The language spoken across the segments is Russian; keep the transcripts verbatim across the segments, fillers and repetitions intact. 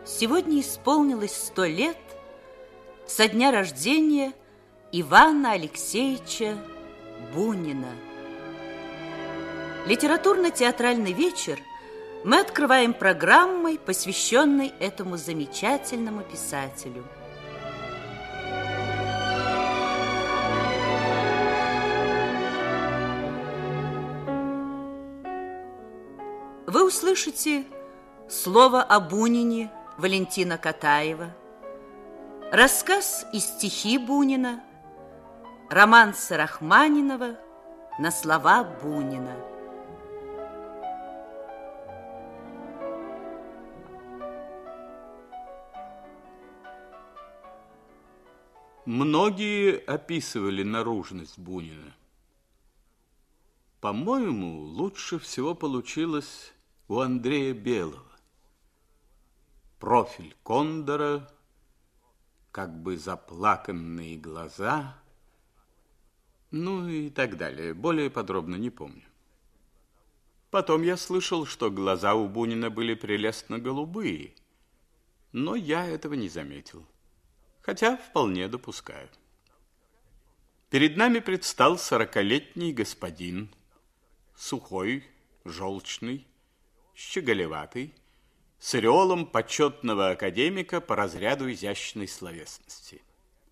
Сегодня исполнилось сто лет со дня рождения Ивана Алексеевича Бунина. Литературно-театральный вечер мы открываем программой, посвященной этому замечательному писателю. Вы услышите слово о Бунине Валентина Катаева, рассказ и стихи Бунина, романсы Рахманинова на слова Бунина. Многие описывали наружность Бунина. По-моему, лучше всего получилось у Андрея Белого. Профиль кондора, как бы заплаканные глаза, ну и так далее. Более подробно не помню. Потом я слышал, что глаза у Бунина были прелестно голубые, но я этого не заметил, хотя вполне допускаю. Перед нами предстал сорокалетний господин, сухой, желчный, щеголеватый, с ореолом почетного академика по разряду изящной словесности.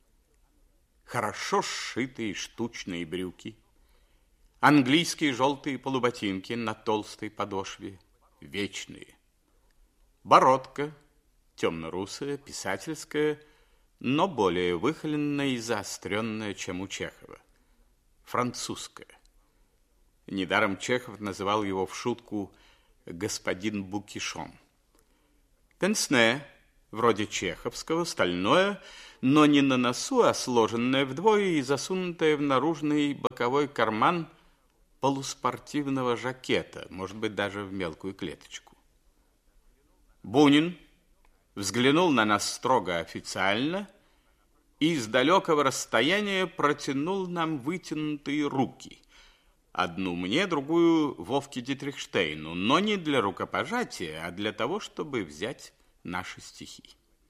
Хорошо сшитые штучные брюки, английские желтые полуботинки на толстой подошве, вечные. Бородка, темно-русая, писательская, но более выхоленная и заостренная, чем у Чехова, французская. Недаром Чехов называл его в шутку господин Букишон. Пенсне, вроде чеховского, стальное, но не на носу, а сложенное вдвое и засунутое в наружный боковой карман полуспортивного жакета, может быть, даже в мелкую клеточку. Бунин взглянул на нас строго официально и с далекого расстояния протянул нам вытянутые руки. Одну мне, другую Вовке Дитрихштейну, но не для рукопожатия, а для того, чтобы взять наши стихи.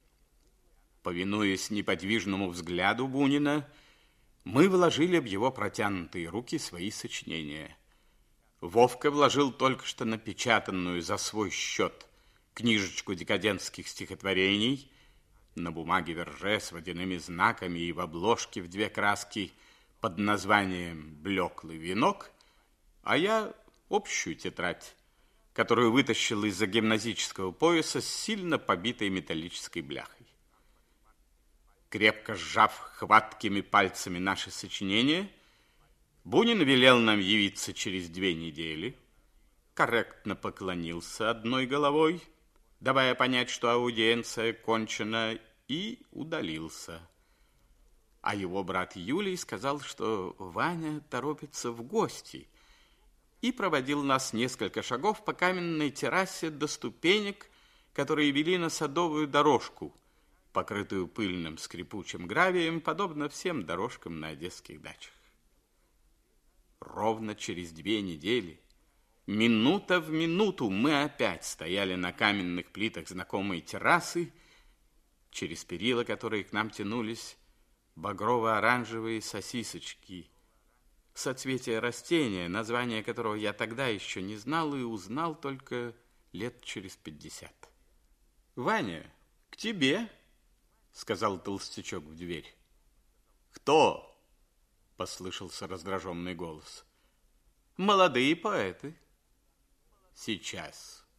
Повинуясь неподвижному взгляду Бунина, мы вложили в его протянутые руки свои сочинения. Вовка вложил только что напечатанную за свой счет книжечку декадентских стихотворений на бумаге верже с водяными знаками и в обложке в две краски под названием «Блеклый венок», а я общую тетрадь, которую вытащил из-за гимназического пояса с сильно побитой металлической бляхой. Крепко сжав хваткими пальцами наши сочинения, Бунин велел нам явиться через две недели, корректно поклонился одной головой, давая понять, что аудиенция кончена, и удалился. А его брат Юлий сказал, что Ваня торопится в гости, и проводил нас несколько шагов по каменной террасе до ступенек, которые вели на садовую дорожку, покрытую пыльным скрипучим гравием, подобно всем дорожкам на одесских дачах. Ровно через две недели, минута в минуту, мы опять стояли на каменных плитах знакомой террасы, через перила, которые к нам тянулись багрово-оранжевые сосисочки, соцветие растения, название которого я тогда еще не знал и узнал только лет через пятьдесят. «Ваня, к тебе», — сказал толстячок в дверь. «Кто?» — послышался раздраженный голос. «Молодые поэты». «Сейчас».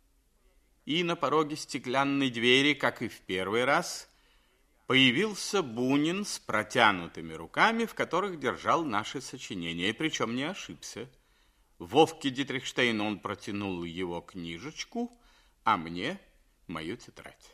И на пороге стеклянной двери, как и в первый раз, появился Бунин с протянутыми руками, в которых держал наши сочинения, причем не ошибся. Вовке Дитрихштейну он протянул его книжечку, а мне мою тетрадь.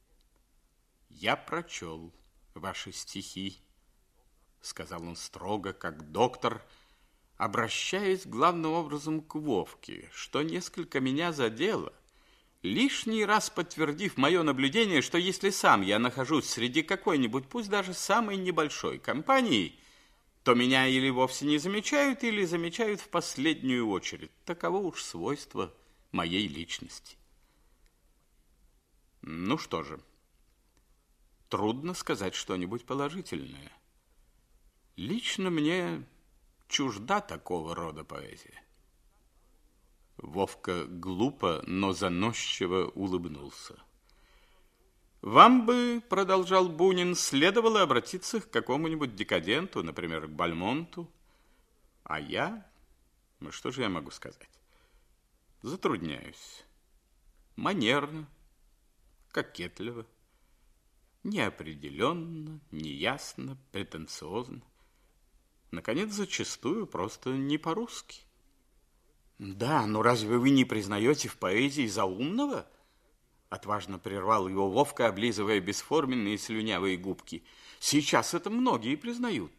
«Я прочел ваши стихи», — сказал он строго, как доктор, обращаясь главным образом к Вовке, что несколько меня задело, лишний раз подтвердив мое наблюдение, что если сам я нахожусь среди какой-нибудь, пусть даже самой небольшой компании, то меня или вовсе не замечают, или замечают в последнюю очередь. Таково уж свойство моей личности. Ну что же, трудно сказать что-нибудь положительное. Лично мне чужда такого рода поэзия. Вовка глупо, но заносчиво улыбнулся. Вам бы, продолжал Бунин, следовало обратиться к какому-нибудь декаденту, например, к Бальмонту. А я, ну что же я могу сказать? Затрудняюсь. Манерно, кокетливо, неопределенно, неясно, претенциозно. Наконец, зачастую просто не по-русски. Да, но разве вы не признаете в поэзии заумного? Отважно прервал его Вовка, облизывая бесформенные слюнявые губки. Сейчас это многие признают.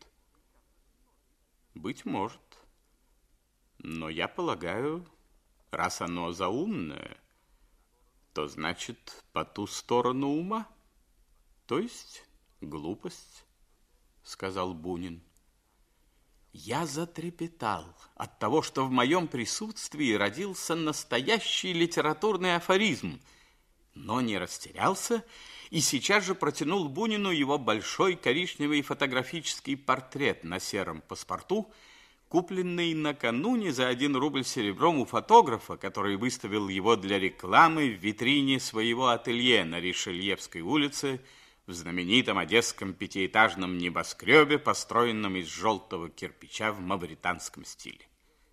Быть может. Но я полагаю, раз оно заумное, то значит по ту сторону ума, то есть глупость, сказал Бунин. Я затрепетал от того, что в моем присутствии родился настоящий литературный афоризм, но не растерялся и сейчас же протянул Бунину его большой коричневый фотографический портрет на сером паспорту, купленный накануне за один рубль серебром у фотографа, который выставил его для рекламы в витрине своего ателье на Ришельевской улице в знаменитом одесском пятиэтажном небоскребе, построенном из желтого кирпича в мавританском стиле.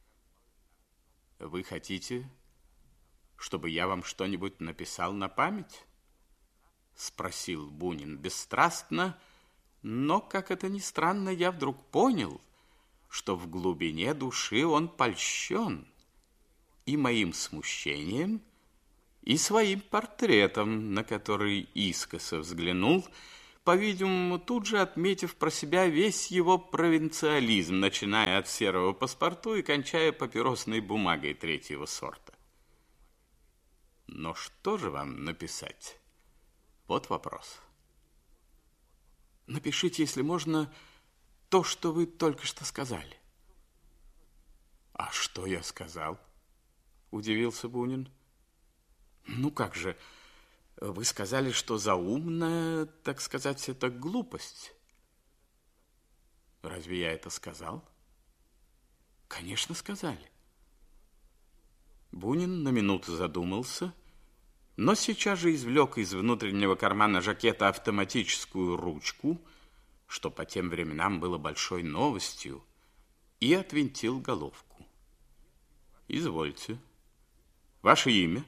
Вы хотите, чтобы я вам что-нибудь написал на память? Спросил Бунин бесстрастно, но, как это ни странно, я вдруг понял, что в глубине души он польщен и моим смущением, и своим портретом, на который искоса взглянул, по-видимому, тут же отметив про себя весь его провинциализм, начиная от серого паспорту и кончая папиросной бумагой третьего сорта. Но что же вам написать? Вот вопрос. Напишите, если можно, то, что вы только что сказали. А что я сказал? Удивился Бунин. Ну как же, вы сказали, что заумная, так сказать, это глупость. Разве я это сказал? Конечно, сказали. Бунин на минуту задумался, но сейчас же извлек из внутреннего кармана жакета автоматическую ручку, что по тем временам было большой новостью, и отвинтил головку. Извольте. Ваше имя?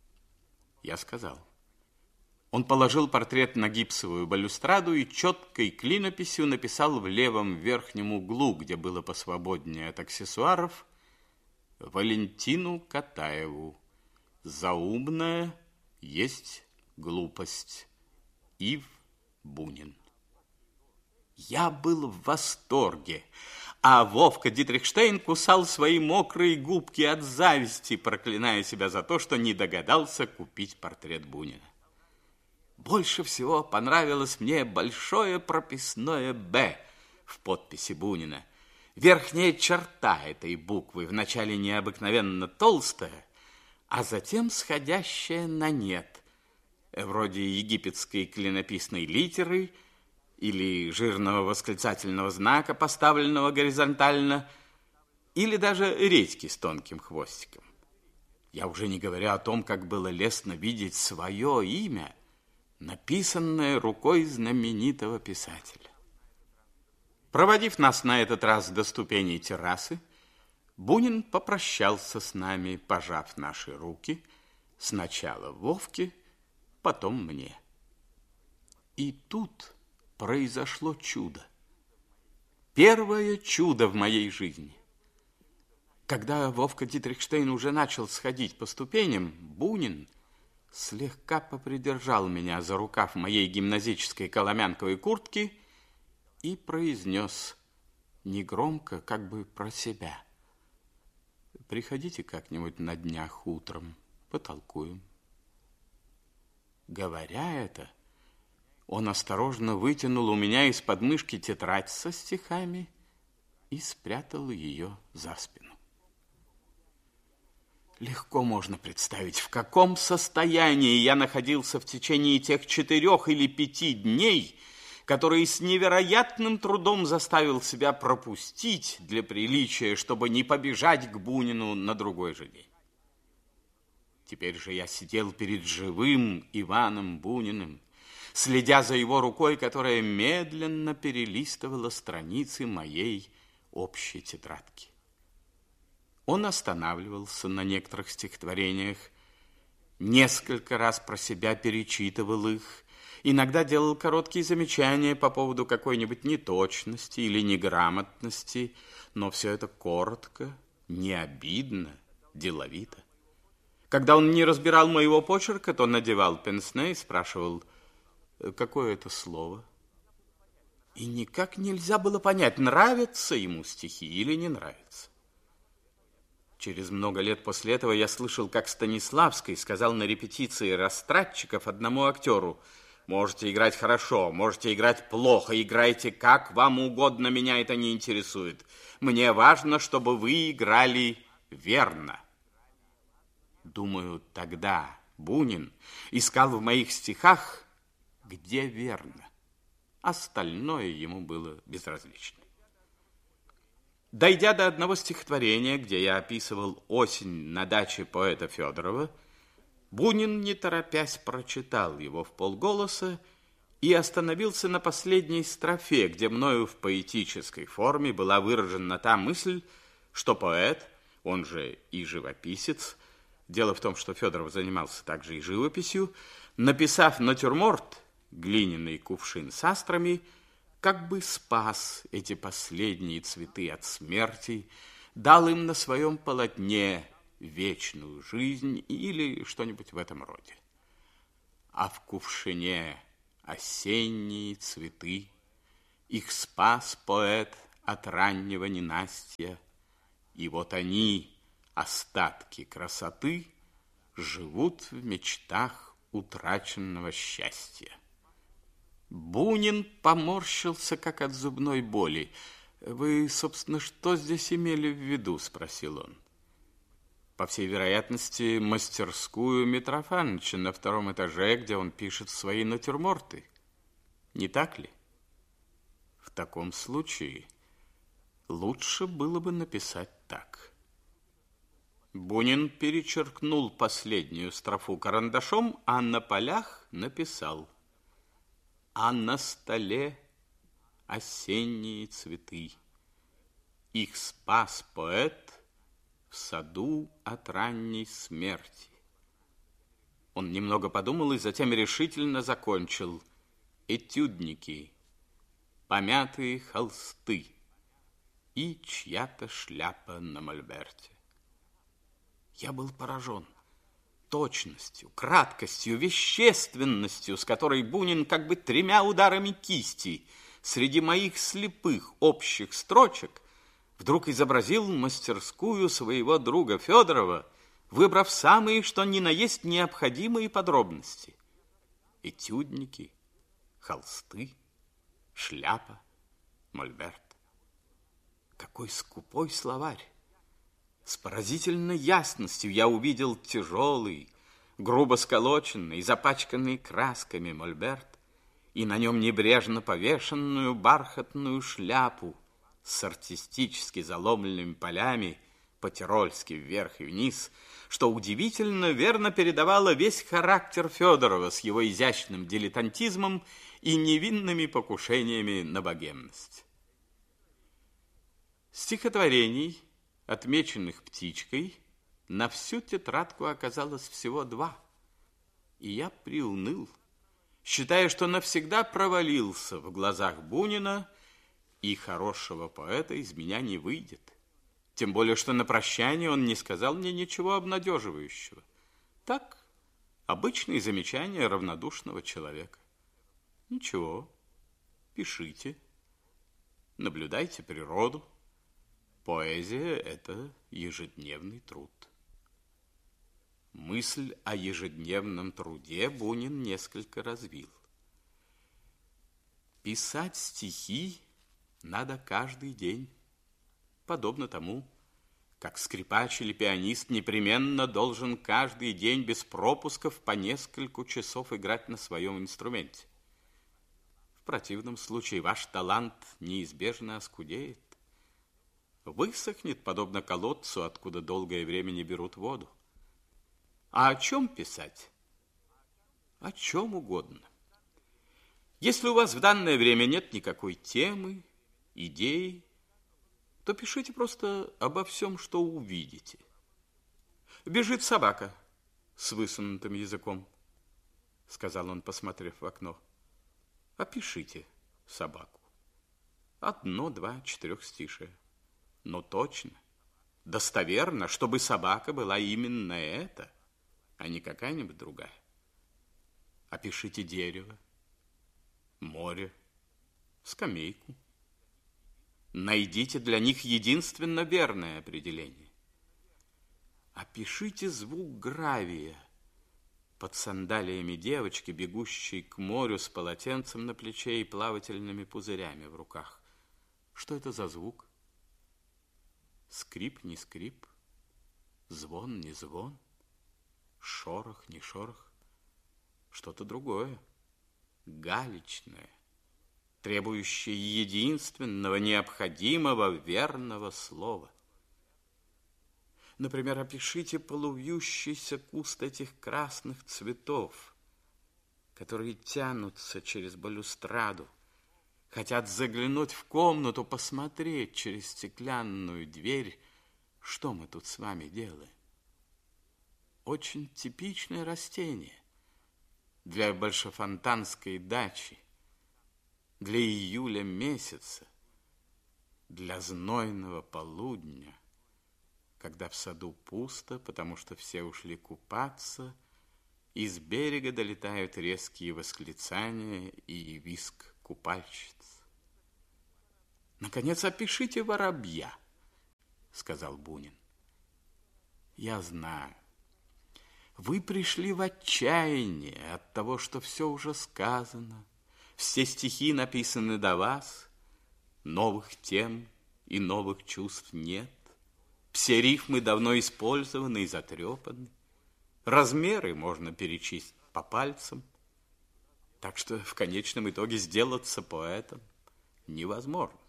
Я сказал. Он положил портрет на гипсовую балюстраду и четкой клинописью написал в левом верхнем углу, где было посвободнее от аксессуаров, Валентину Катаеву. Заумная есть глупость. Ив Бунин. Я был в восторге, а Вовка Дитрихштейн кусал свои мокрые губки от зависти, проклиная себя за то, что не догадался купить портрет Бунина. Больше всего понравилось мне большое прописное «Б» в подписи Бунина. Верхняя черта этой буквы вначале необыкновенно толстая, а затем сходящая на «нет», вроде египетской клинописной литеры или жирного восклицательного знака, поставленного горизонтально, или даже редьки с тонким хвостиком. Я уже не говорю о том, как было лестно видеть свое имя, написанное рукой знаменитого писателя. Проводив нас на этот раз до ступеней террасы, Бунин попрощался с нами, пожав наши руки, сначала Вовке, потом мне. И тут произошло чудо. Первое чудо в моей жизни. Когда Вовка Дитрихштейн уже начал сходить по ступеням, Бунин слегка попридержал меня за рукав моей гимназической коломянковой куртки и произнес негромко, как бы про себя: приходите как-нибудь на днях утром, потолкуем. Говоря это, он осторожно вытянул у меня из подмышки тетрадь со стихами и спрятал ее за спину. Легко можно представить, в каком состоянии я находился в течение тех четырех или пяти дней, которые с невероятным трудом заставил себя пропустить для приличия, чтобы не побежать к Бунину на другой же день. Теперь же я сидел перед живым Иваном Буниным, следя за его рукой, которая медленно перелистывала страницы моей общей тетрадки. Он останавливался на некоторых стихотворениях, несколько раз про себя перечитывал их, иногда делал короткие замечания по поводу какой-нибудь неточности или неграмотности, но все это коротко, не обидно, деловито. Когда он не разбирал моего почерка, то надевал пенсне и спрашивал, какое это слово. И никак нельзя было понять, нравятся ему стихи или не нравятся. Через много лет после этого я слышал, как Станиславский сказал на репетиции растратчиков одному актеру: можете играть хорошо, можете играть плохо, играйте как вам угодно, меня это не интересует. Мне важно, чтобы вы играли верно. Думаю, тогда Бунин искал в моих стихах, где верно. Остальное ему было безразлично. Дойдя до одного стихотворения, где я описывал осень на даче поэта Федорова, Бунин, не торопясь, прочитал его вполголоса и остановился на последней строфе, где мною в поэтической форме была выражена та мысль, что поэт, он же и живописец, дело в том, что Федоров занимался также и живописью, написав натюрморт, глиняный кувшин с астрами, как бы спас эти последние цветы от смерти, дал им на своем полотне вечную жизнь или что-нибудь в этом роде. А в кувшине осенние цветы, их спас поэт от раннего ненастья, и вот они, остатки красоты, живут в мечтах утраченного счастья. Бунин поморщился, как от зубной боли. «Вы, собственно, что здесь имели в виду?» – спросил он. По всей вероятности, мастерскую Митрофановича на втором этаже, где он пишет свои натюрморты. Не так ли? В таком случае лучше было бы написать так. Бунин перечеркнул последнюю строфу карандашом, а на полях написал: а на столе осенние цветы. Их спас поэт в саду от ранней смерти. Он немного подумал и затем решительно закончил: этюдники, помятые холсты и чья-то шляпа на мольберте. Я был поражен точностью, краткостью, вещественностью, с которой Бунин как бы тремя ударами кисти среди моих слепых общих строчек вдруг изобразил мастерскую своего друга Федорова, выбрав самые, что ни на есть, необходимые подробности. Этюдники, холсты, шляпа, мольберт. Какой скупой словарь! С поразительной ясностью я увидел тяжелый, грубо сколоченный, запачканный красками мольберт и на нем небрежно повешенную бархатную шляпу с артистически заломленными полями по-тирольски вверх и вниз, что удивительно верно передавало весь характер Федорова с его изящным дилетантизмом и невинными покушениями на богемность. Стихотворений, отмеченных птичкой, на всю тетрадку оказалось всего два, и я приуныл, считая, что навсегда провалился в глазах Бунина, и хорошего поэта из меня не выйдет. Тем более, что на прощание он не сказал мне ничего обнадеживающего. Так, обычные замечания равнодушного человека. Ничего, пишите, наблюдайте природу. Поэзия – это ежедневный труд. Мысль о ежедневном труде Бунин несколько развил. Писать стихи надо каждый день, подобно тому, как скрипач или пианист, непременно должен каждый день без пропусков по несколько часов играть на своем инструменте. В противном случае ваш талант неизбежно оскудеет, высохнет, подобно колодцу, откуда долгое время не берут воду. А о чем писать? О чем угодно. Если у вас в данное время нет никакой темы, идеи, то пишите просто обо всем, что увидите. Бежит собака с высунутым языком, сказал он, посмотрев в окно. Опишите собаку. Одно, два, четырехстишие. Но точно, достоверно, чтобы собака была именно эта, а не какая-нибудь другая. Опишите дерево, море, скамейку. Найдите для них единственно верное определение. Опишите звук гравия под сандалиями девочки, бегущей к морю с полотенцем на плече и плавательными пузырями в руках. Что это за звук? Скрип, не скрип, звон, не звон, шорох, не шорох. Что-то другое, галечное, требующее единственного, необходимого, верного слова. Например, опишите полувьющийся куст этих красных цветов, которые тянутся через балюстраду, хотят заглянуть в комнату, посмотреть через стеклянную дверь, что мы тут с вами делаем. Очень типичное растение для большефонтанской дачи, для июля месяца, для знойного полудня, когда в саду пусто, потому что все ушли купаться, и с берега долетают резкие восклицания и визг купальщиц. Наконец, опишите воробья, сказал Бунин. Я знаю, вы пришли в отчаяние от того, что все уже сказано, все стихи написаны до вас, новых тем и новых чувств нет, все рифмы давно использованы и затрепаны, размеры можно перечесть по пальцам, так что в конечном итоге сделаться поэтом невозможно.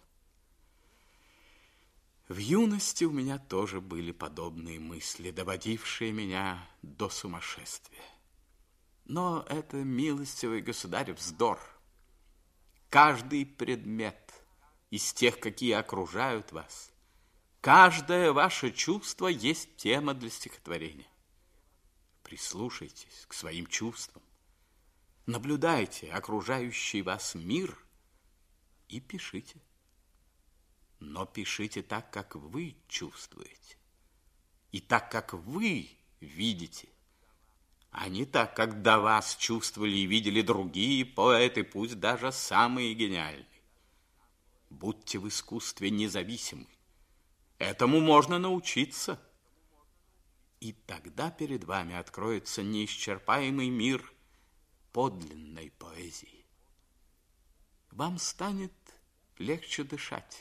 В юности у меня тоже были подобные мысли, доводившие меня до сумасшествия. Но это, милостивый государь, вздор. Каждый предмет из тех, какие окружают вас, каждое ваше чувство есть тема для стихотворения. Прислушайтесь к своим чувствам, наблюдайте окружающий вас мир и пишите. Но пишите так, как вы чувствуете, и так, как вы видите, а не так, как до вас чувствовали и видели другие поэты, пусть даже самые гениальные. Будьте в искусстве независимы. Этому можно научиться. И тогда перед вами откроется неисчерпаемый мир подлинной поэзии. Вам станет легче дышать.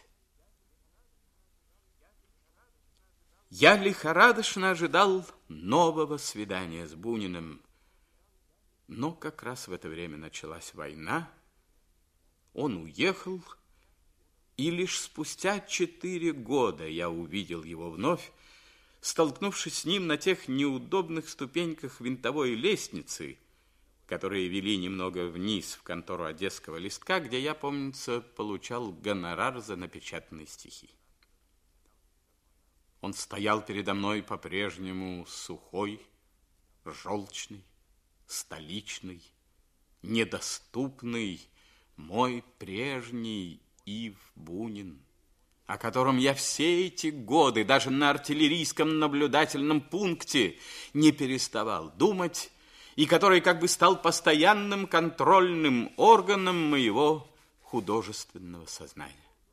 Я лихорадочно ожидал нового свидания с Буниным, но как раз в это время началась война, он уехал, и лишь спустя четыре года я увидел его вновь, столкнувшись с ним на тех неудобных ступеньках винтовой лестницы, которые вели немного вниз в контору Одесского листка, где я, помнится, получал гонорар за напечатанные стихи. Он стоял передо мной по-прежнему сухой, желчный, столичный, недоступный, мой прежний Ив Бунин, о котором я все эти годы даже на артиллерийском наблюдательном пункте не переставал думать, и который как бы стал постоянным контрольным органом моего художественного сознания.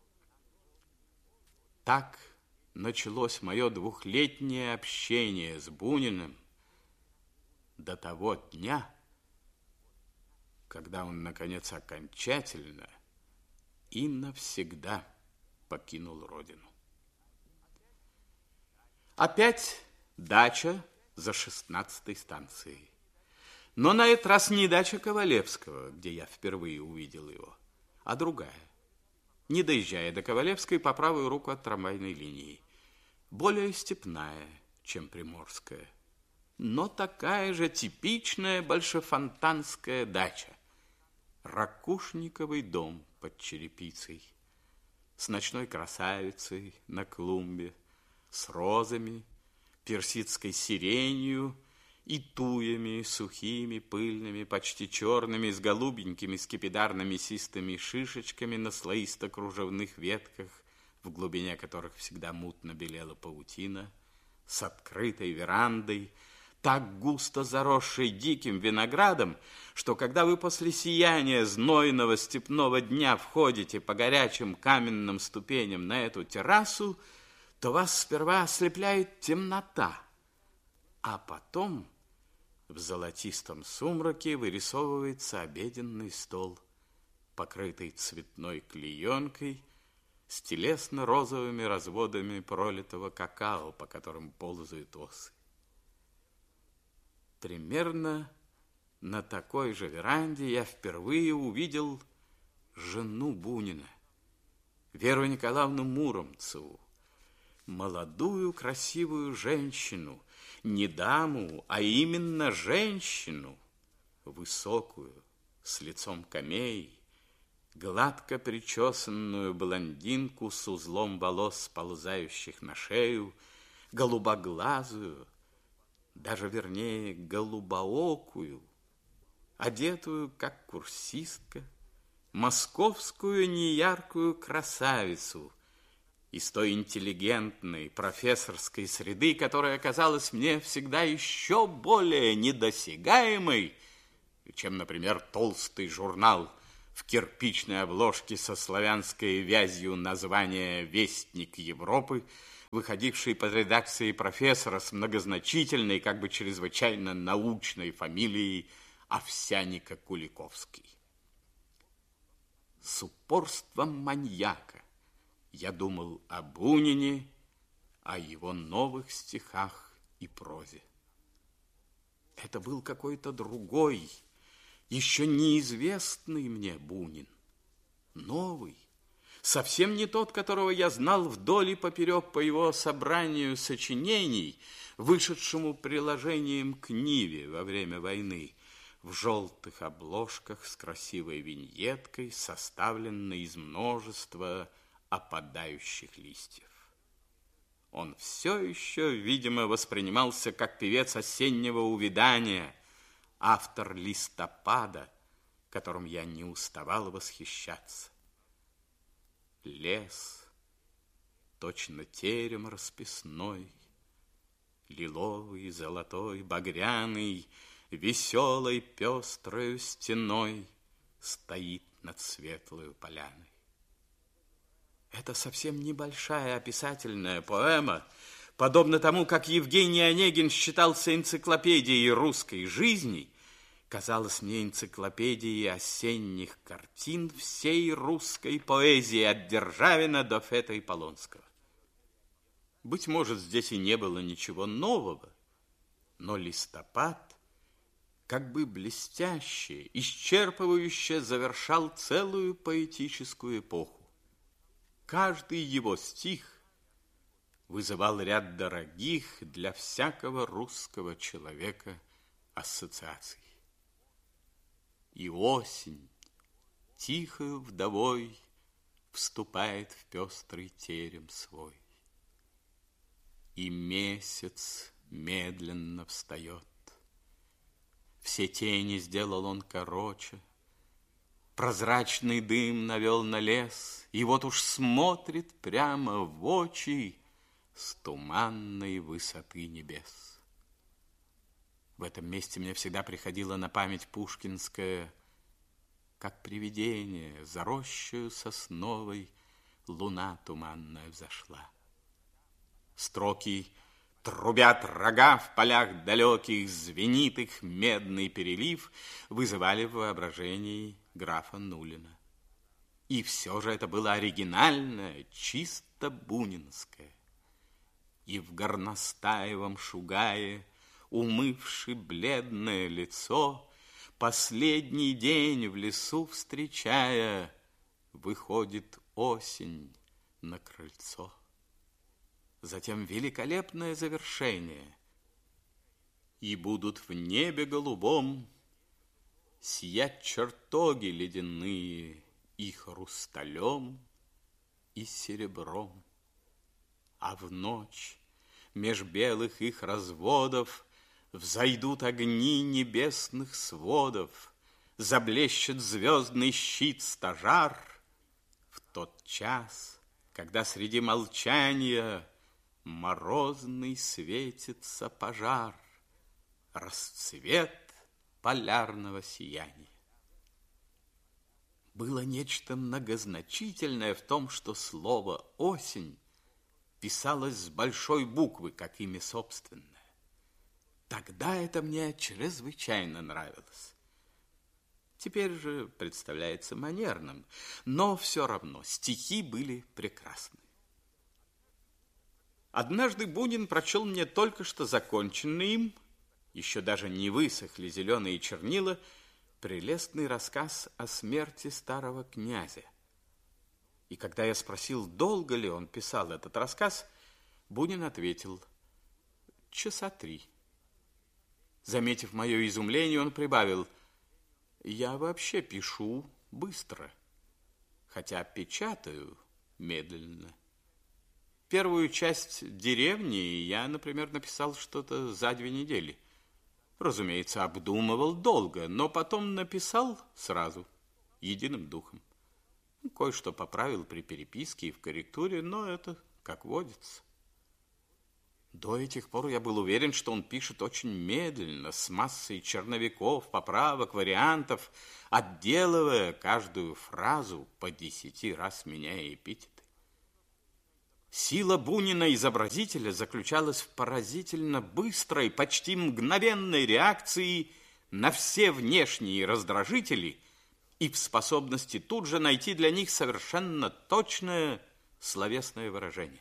Так началось мое двухлетнее общение с Буниным до того дня, когда он, наконец, окончательно и навсегда покинул родину. Опять дача за шестнадцатой станцией. Но на этот раз не дача Ковалевского, где я впервые увидел его, а другая. Не доезжая до Ковалевской, по правую руку от трамвайной линии. Более степная, чем приморская, но такая же типичная большефонтанская дача. Ракушниковый дом под черепицей, с ночной красавицей на клумбе, с розами, персидской сиренью и туями сухими, пыльными, почти черными, с голубенькими скипидарно-мясистыми шишечками на слоисто-кружевных ветках, в глубине которых всегда мутно белела паутина, с открытой верандой, так густо заросшей диким виноградом, что когда вы после сияния знойного степного дня входите по горячим каменным ступеням на эту террасу, то вас сперва ослепляет темнота, а потом в золотистом сумраке вырисовывается обеденный стол, покрытый цветной клеенкой, с телесно-розовыми разводами пролитого какао, по которым ползают осы. Примерно на такой же веранде я впервые увидел жену Бунина, Веру Николаевну Муромцеву, молодую красивую женщину, не даму, а именно женщину, высокую, с лицом камеи, гладко причесанную блондинку с узлом волос, сползающих на шею, голубоглазую, даже вернее голубоокую, одетую как курсистка, московскую неяркую красавицу из той интеллигентной профессорской среды, которая казалась мне всегда еще более недосягаемой, чем, например, толстый журнал в кирпичной обложке со славянской вязью названия «Вестник Европы», выходивший под редакцией профессора с многозначительной, как бы чрезвычайно научной фамилией Овсянника Куликовский. С упорством маньяка я думал о Бунине, о его новых стихах и прозе. Это был какой-то другой, еще неизвестный мне Бунин, новый, совсем не тот, которого я знал вдоль и поперек по его собранию сочинений, вышедшему приложением к Ниве во время войны, в желтых обложках с красивой виньеткой, составленной из множества опадающих листьев. Он все еще, видимо, воспринимался как певец осеннего увядания, автор «Листопада», которым я не уставал восхищаться. Лес, точно терем расписной, лиловый, золотой, багряный, веселой пестрою стеной стоит над светлою поляной. Это совсем небольшая описательная поэма, подобно тому, как Евгений Онегин считался энциклопедией русской жизни, казалось мне энциклопедией осенних картин всей русской поэзии от Державина до Фета и Полонского. Быть может, здесь и не было ничего нового, но «Листопад» как бы блестяще, исчерпывающе завершал целую поэтическую эпоху. Каждый его стих вызывал ряд дорогих для всякого русского человека ассоциаций. И осень, тихою вдовой, вступает в пестрый терем свой. И месяц медленно встает. Все тени сделал он короче, прозрачный дым навел на лес, и вот уж смотрит прямо в очи с туманной высоты небес. В этом месте мне всегда приходила на память пушкинская, как привидение, за рощею сосновой луна туманная взошла. Строки трубят рога в полях далеких, звенит их медный перелив, вызывали в воображении графа Нулина. И все же это было оригинальное, чисто бунинское. И в горностаевом шугае, умывши бледное лицо, последний день в лесу встречая, выходит осень на крыльцо. Затем великолепное завершение. И будут в небе голубом сиять чертоги ледяные и хрусталем, и серебром. А в ночь меж белых их разводов взойдут огни небесных сводов, заблещет звездный щит стажар. В тот час, когда среди молчания морозный светится пожар, расцвет полярного сияния. Было нечто многозначительное в том, что слово «осень» писалось с большой буквы, как имя собственное. Тогда это мне чрезвычайно нравилось. Теперь же представляется манерным, но все равно стихи были прекрасны. Однажды Бунин прочел мне только что законченный им, еще даже не высохли зеленые чернила, прелестный рассказ о смерти старого князя. И когда я спросил, долго ли он писал этот рассказ, Бунин ответил: часа три. Заметив мое изумление, он прибавил: я вообще пишу быстро, хотя печатаю медленно. Первую часть «Деревни» я, например, написал что-то за две недели. Разумеется, обдумывал долго, но потом написал сразу, единым духом. Кое-что поправил при переписке и в корректуре, но это как водится. До этих пор я был уверен, что он пишет очень медленно, с массой черновиков, поправок, вариантов, отделывая каждую фразу, по десяти раз меняя эпитеты. Сила Бунина-изобразителя заключалась в поразительно быстрой, почти мгновенной реакции на все внешние раздражители и в способности тут же найти для них совершенно точное словесное выражение.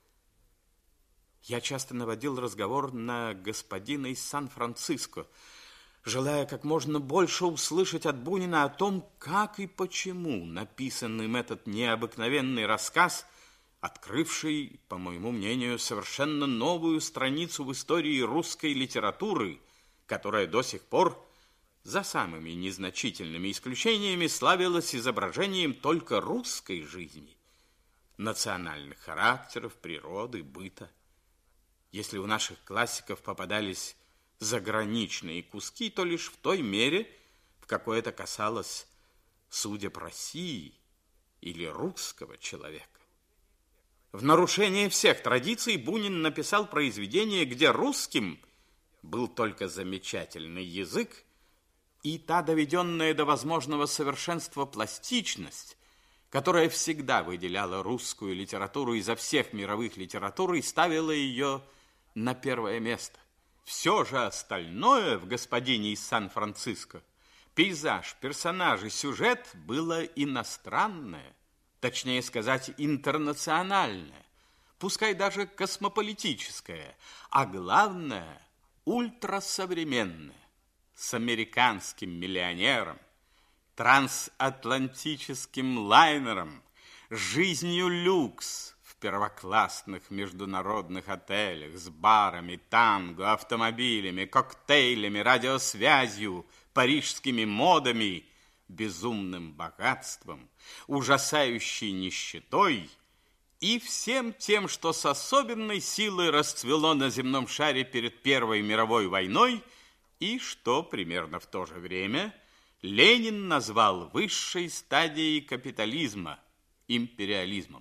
Я часто наводил разговор на господина из Сан-Франциско, желая как можно больше услышать от Бунина о том, как и почему написан им этот необыкновенный рассказ, открывший, по моему мнению, совершенно новую страницу в истории русской литературы, которая до сих пор, за самыми незначительными исключениями, славилась изображением только русской жизни, национальных характеров, природы, быта. Если у наших классиков попадались заграничные куски, то лишь в той мере, в какой это касалось судеб России или русского человека. В нарушение всех традиций Бунин написал произведение, где русским был только замечательный язык и та доведенная до возможного совершенства пластичность, которая всегда выделяла русскую литературу изо всех мировых литератур и ставила ее на первое место. Все же остальное в «Господине из Сан-Франциско» – пейзаж, персонажи, сюжет – было иностранное, точнее сказать, интернациональное, пускай даже космополитическое, а главное – ультрасовременное, с американским миллионером, трансатлантическим лайнером, жизнью люкс в первоклассных международных отелях с барами, танго, автомобилями, коктейлями, радиосвязью, парижскими модами, безумным богатством, ужасающей нищетой и всем тем, что с особенной силой расцвело на земном шаре перед Первой мировой войной и что примерно в то же время Ленин назвал высшей стадией капитализма – империализмом.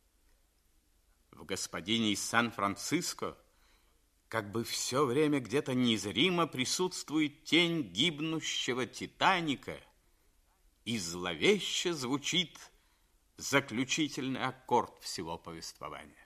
В «Господине из Сан-Франциско» как бы все время где-то незримо присутствует тень гибнущего Титаника, и зловеще звучит заключительный аккорд всего повествования.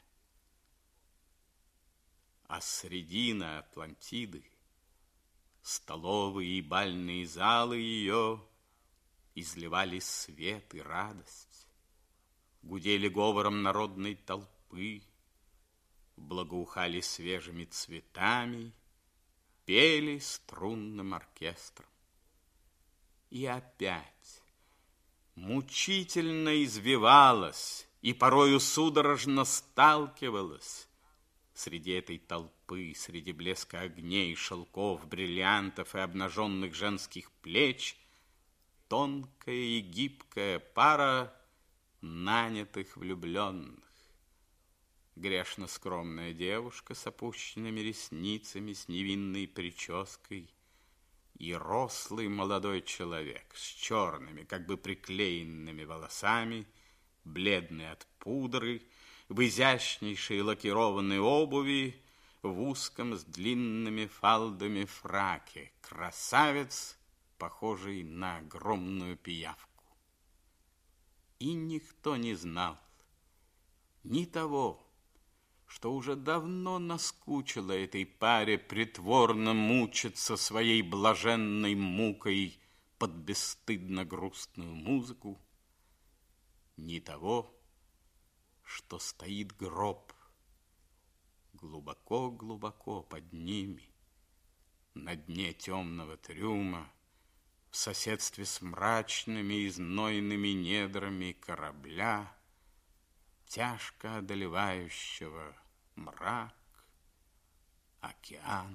А средина Атлантиды, столовые и бальные залы ее изливали свет и радость, гудели говором народной толпы, благоухали свежими цветами, пели струнным оркестром. И опять мучительно извивалась и порою судорожно сталкивалась среди этой толпы, среди блеска огней, шелков, бриллиантов и обнаженных женских плеч тонкая и гибкая пара нанятых влюбленных. Грешно скромная девушка с опущенными ресницами, с невинной прической, и рослый молодой человек с черными, как бы приклеенными волосами, бледный от пудры, в изящнейшей лакированной обуви, в узком с длинными фалдами фраке, красавец, похожий на огромную пиявку. И никто не знал ни того, что уже давно наскучило этой паре притворно мучиться своей блаженной мукой под бесстыдно грустную музыку, ни того, что стоит гроб глубоко-глубоко под ними, на дне темного трюма, в соседстве с мрачными и знойными недрами корабля, тяжко одолевающего мрак, океан,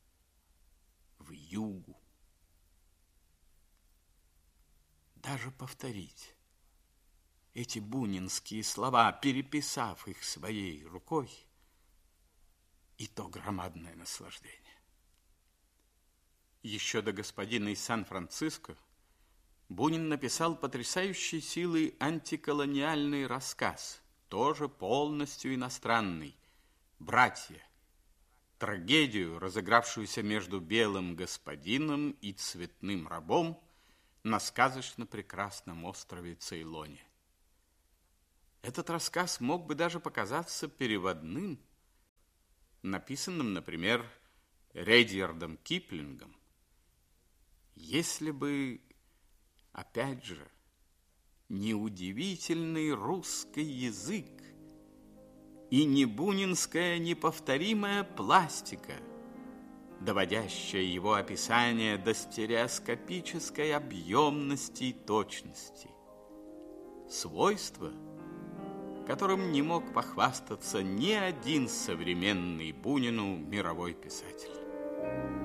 вьюгу. Даже повторить эти бунинские слова, переписав их своей рукой, и то громадное наслаждение. Еще до господина из Сан-Франциско Бунин написал потрясающей силой антиколониальный рассказ, тоже полностью иностранный, «Братья», трагедию, разыгравшуюся между белым господином и цветным рабом на сказочно прекрасном острове Цейлоне. Этот рассказ мог бы даже показаться переводным, написанным, например, Редьярдом Киплингом, если бы, опять же, не удивительный русский язык и не бунинская неповторимая пластика, доводящая его описание до стереоскопической объемности и точности. Свойства, которым не мог похвастаться ни один современный Бунину мировой писатель.